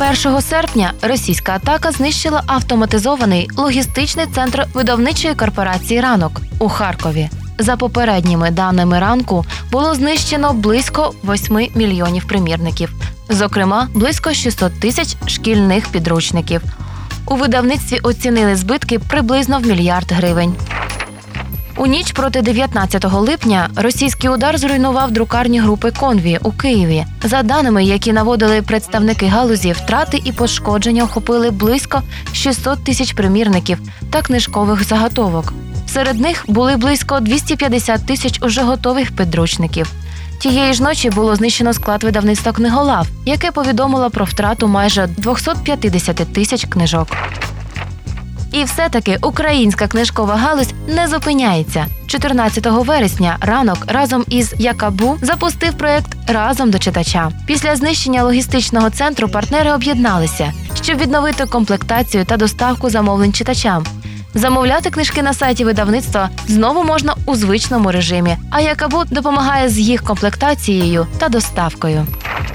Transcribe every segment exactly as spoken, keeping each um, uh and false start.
першого серпня російська атака знищила автоматизований логістичний центр видавничої корпорації «Ранок» у Харкові. За попередніми даними ранку, було знищено близько восьми мільйонів примірників, зокрема, близько шістсот тисяч шкільних підручників. У видавництві оцінили збитки приблизно в мільярд гривень. У ніч проти дев'ятнадцятого липня російський удар зруйнував друкарні групи «Конві» у Києві. За даними, які наводили представники галузі, втрати і пошкодження охопили близько шістсот тисяч примірників та книжкових заготовок. Серед них були близько двісті п'ятдесят тисяч уже готових підручників. Тієї ж ночі було знищено склад видавництва «Книголав», яке повідомило про втрату майже двісті п'ятдесят тисяч книжок. І все-таки українська книжкова галузь не зупиняється. чотирнадцятого вересня «Ранок» разом із «Якабу» запустив проєкт «Разом до читача». Після знищення логістичного центру партнери об'єдналися, щоб відновити комплектацію та доставку замовлень читачам. Замовляти книжки на сайті видавництва знову можна у звичному режимі, а «Якабу» допомагає з їх комплектацією та доставкою.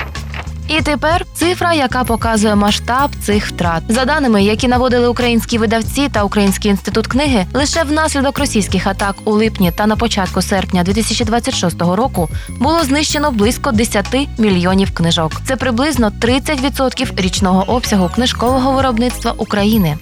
І тепер цифра, яка показує масштаб цих втрат. За даними, які наводили українські видавці та Український інститут книги, лише внаслідок російських атак у липні та на початку серпня дві тисячі двадцять шостого року було знищено близько десяти мільйонів книжок. Це приблизно тридцять відсотків річного обсягу книжкового виробництва України.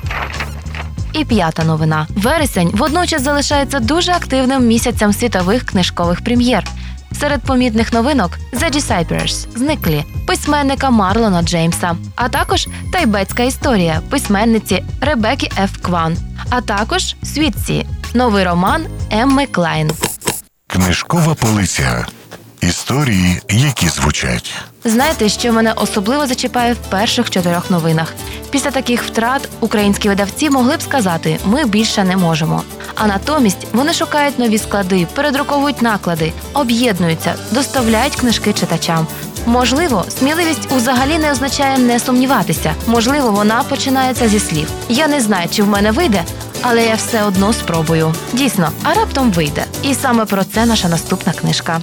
І п'ята новина. Вересень водночас залишається дуже активним місяцем світових книжкових прем'єр. Серед помітних новинок «The Disappears» – «Зниклі» письменника Марлона Джеймса, а також «Тайбетська історія» письменниці Ребекки Ф. Кван, а також «Світці» – новий роман Емми Клайн. Книжкова полиця. Історії, які звучать. Знаєте, що мене особливо зачіпає в перших чотирьох новинах? Після таких втрат українські видавці могли б сказати «ми більше не можемо». А натомість вони шукають нові склади, передруковують наклади, об'єднуються, доставляють книжки читачам. Можливо, сміливість взагалі не означає не сумніватися. Можливо, вона починається зі слів «я не знаю, чи в мене вийде, але я все одно спробую». Дійсно, а раптом вийде. І саме про це наша наступна книжка.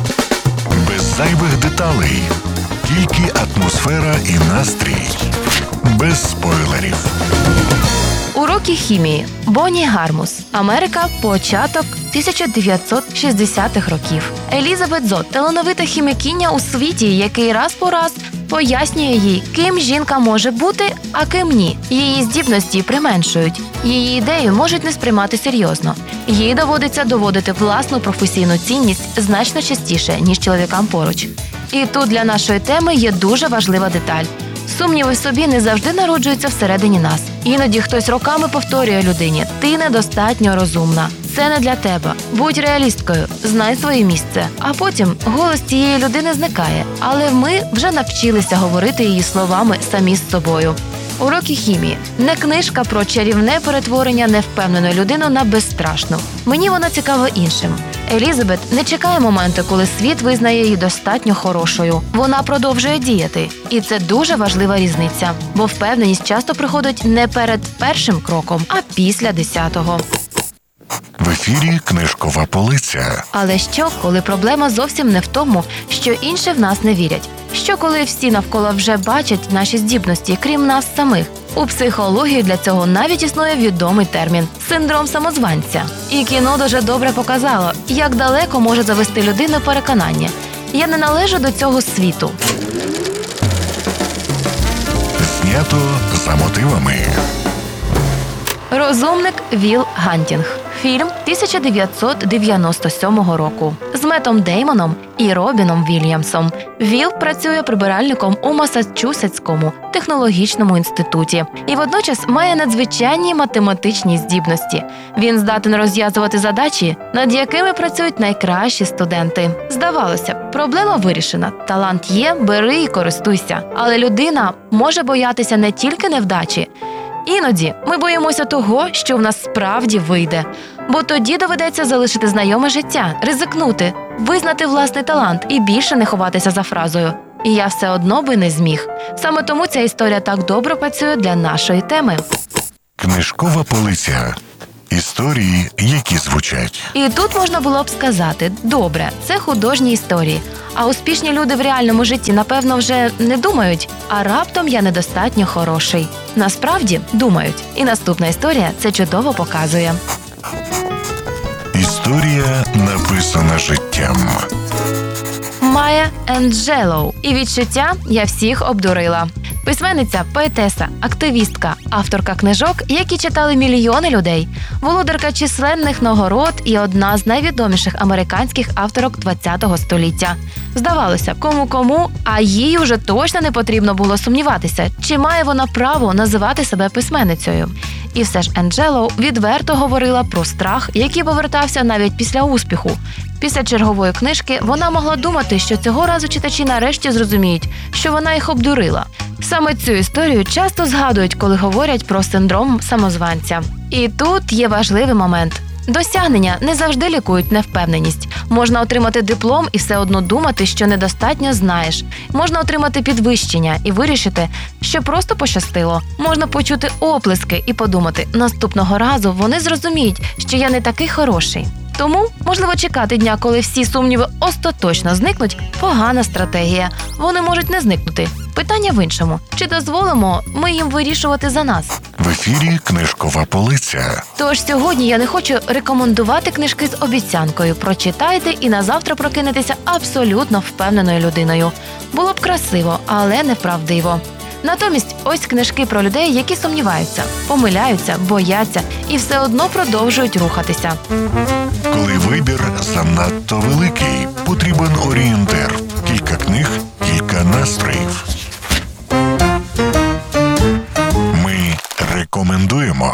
Без зайвих деталей. Тільки атмосфера і настрій. Без спойлерів. Уроки хімії. Бонні Гармус. Америка. Початок тисяча дев'ятсот шістдесятих років. Елізабет Зод – талановита хімікиня у світі, який раз по раз пояснює їй, ким жінка може бути, а ким ні. Її здібності применшують. Її ідею можуть не сприймати серйозно. Їй доводиться доводити власну професійну цінність значно частіше, ніж чоловікам поруч. І тут для нашої теми є дуже важлива деталь. Сумніви в собі не завжди народжуються всередині нас. Іноді хтось роками повторює людині «ти недостатньо розумна». Це не для тебе. Будь реалісткою, знай своє місце. А потім голос цієї людини зникає. Але ми вже навчилися говорити її словами самі з собою. Уроки хімії. Не книжка про чарівне перетворення невпевненої людини на безстрашну. Мені вона цікава іншим. Елізабет не чекає моменту, коли світ визнає її достатньо хорошою. Вона продовжує діяти. І це дуже важлива різниця. Бо впевненість часто приходить не перед першим кроком, а після десятого. В ефірі «Книжкова полиця». Але що, коли проблема зовсім не в тому, що інші в нас не вірять? Що, коли всі навколо вже бачать наші здібності, крім нас самих? У психології для цього навіть існує відомий термін – синдром самозванця. І кіно дуже добре показало, як далеко може завести людину переконання. Я не належу до цього світу. Знято за мотивами. Розумник Віл Гантінг. Фільм тисяча дев'ятсот дев'яносто сьомого року. З Меттом Деймоном і Робіном Вільямсом. Віл працює прибиральником у Масачусетському технологічному інституті і водночас має надзвичайні математичні здібності. Він здатен розв'язувати задачі, над якими працюють найкращі студенти. Здавалося б, проблема вирішена. Талант є, бери і користуйся. Але людина може боятися не тільки невдачі. Іноді ми боїмося того, що в нас справді вийде. Бо тоді доведеться залишити знайоме життя, ризикнути, визнати власний талант і більше не ховатися за фразою «і я все одно би не зміг». Саме тому ця історія так добре працює для нашої теми. Книжкова полиця. Історії, які звучать. І тут можна було б сказати: добре, це художні історії. А успішні люди в реальному житті, напевно, вже не думають, а раптом я недостатньо хороший. Насправді думають. І наступна історія це чудово показує. Історія написана життям. Майя Енджелоу. І відчуття «Я всіх обдурила». Письменниця, поетеса, активістка, авторка книжок, які читали мільйони людей, володарка численних нагород і одна з найвідоміших американських авторок ХХ століття. Здавалося, кому-кому, а їй уже точно не потрібно було сумніватися, чи має вона право називати себе письменницею. І все ж Енджелоу відверто говорила про страх, який повертався навіть після успіху. Після чергової книжки вона могла думати, що цього разу читачі нарешті зрозуміють, що вона їх обдурила. Саме цю історію часто згадують, коли говорять про синдром самозванця. І тут є важливий момент. Досягнення не завжди лікують невпевненість. Можна отримати диплом і все одно думати, що недостатньо знаєш. Можна отримати підвищення і вирішити, що просто пощастило. Можна почути оплески і подумати, наступного разу вони зрозуміють, що я не такий хороший. Тому, можливо, чекати дня, коли всі сумніви остаточно зникнуть – погана стратегія. Вони можуть не зникнути. Питання в іншому. Чи дозволимо ми їм вирішувати за нас? В ефірі «Книжкова полиця». Тож сьогодні я не хочу рекомендувати книжки з обіцянкою. Прочитайте і назавтра прокинетеся абсолютно впевненою людиною. Було б красиво, але неправдиво. Натомість ось книжки про людей, які сумніваються, помиляються, бояться і все одно продовжують рухатися. Коли вибір занадто великий, потрібен орієнтир. Кілька книг, кілька настроїв. Ми рекомендуємо.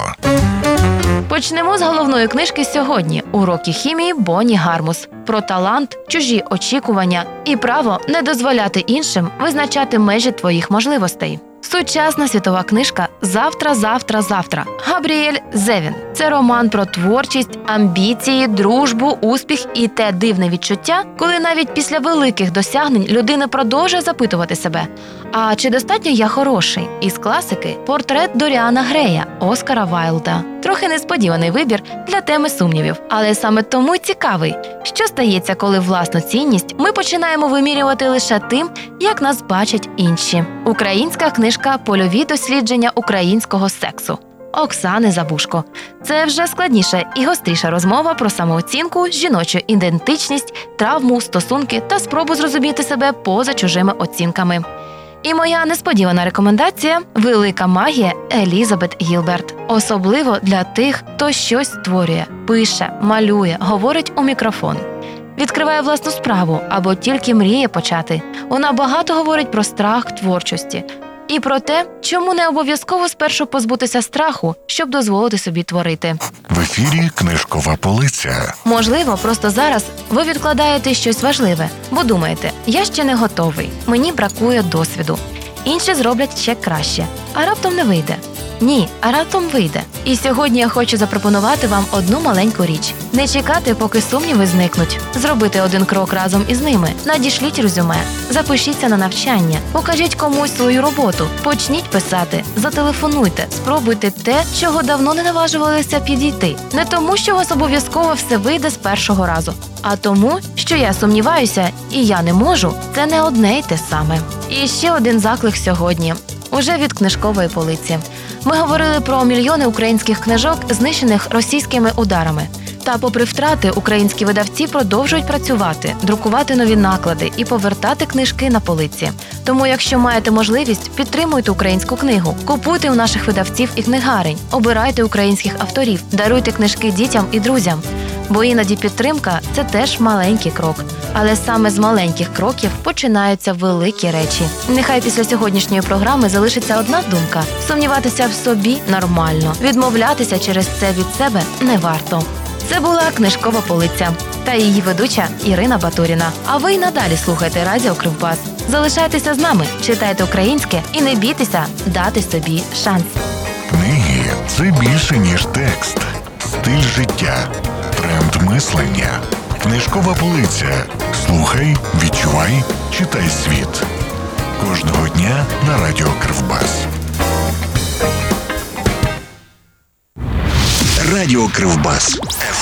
Почнемо з головної книжки сьогодні «Уроки хімії» Бонні Гармус. Про талант, чужі очікування і право не дозволяти іншим визначати межі твоїх можливостей. Сучасна світова книжка «Завтра, завтра, завтра» Габріель Зевін. Це роман про творчість, амбіції, дружбу, успіх і те дивне відчуття, коли навіть після великих досягнень людина продовжує запитувати себе: а чи достатньо я хороший? Із класики «Портрет Доріана Грея» Оскара Вайлда. Трохи несподіваний вибір для теми сумнівів, але саме тому й цікавий. Що стається, коли власну цінність ми починаємо вимірювати лише тим, як нас бачать інші? Українська книжка «Польові дослідження українського сексу» Оксани Забушко. Це вже складніша і гостріша розмова про самооцінку, жіночу ідентичність, травму, стосунки та спробу зрозуміти себе поза чужими оцінками. І моя несподівана рекомендація – «Велика магія» Елізабет Гілберт. Особливо для тих, хто щось створює, пише, малює, говорить у мікрофон. Відкриває власну справу або тільки мріє почати. Вона багато говорить про страх творчості. І про те, чому не обов'язково спершу позбутися страху, щоб дозволити собі творити. В ефірі «Книжкова полиця». Можливо, просто зараз ви відкладаєте щось важливе, бо думаєте, я ще не готовий, мені бракує досвіду. Інші зроблять ще краще, а раптом не вийде. Ні, а раптом вийде. І сьогодні я хочу запропонувати вам одну маленьку річ. Не чекати, поки сумніви зникнуть. Зробити один крок разом із ними. Надішліть резюме. Запишіться на навчання. Покажіть комусь свою роботу. Почніть писати. Зателефонуйте. Спробуйте те, чого давно не наважувалися підійти. Не тому, що у вас обов'язково все вийде з першого разу, а тому, що я сумніваюся і я не можу. Це не одне й те саме. І ще один заклик сьогодні. Уже від книжкової полиці. Ми говорили про мільйони українських книжок, знищених російськими ударами. Та попри втрати, українські видавці продовжують працювати, друкувати нові наклади і повертати книжки на полиці. Тому, якщо маєте можливість, підтримуйте українську книгу, купуйте у наших видавців і книгарень, обирайте українських авторів, даруйте книжки дітям і друзям. Бо іноді підтримка – це теж маленький крок. Але саме з маленьких кроків починаються великі речі. Нехай після сьогоднішньої програми залишиться одна думка – сумніватися в собі нормально, відмовлятися через це від себе не варто. Це була «Книжкова полиця» та її ведуча Ірина Батуріна. А ви й надалі слухайте Радіо Кривбас. Залишайтеся з нами, читайте українське і не бійтеся дати собі шанс. Книги – це більше, ніж текст. Стиль життя. Тренд мислення. Книжкова полиця. Слухай, відчувай, читай світ. Кожного дня на Радіо Кривбас. Радіо Кривбас.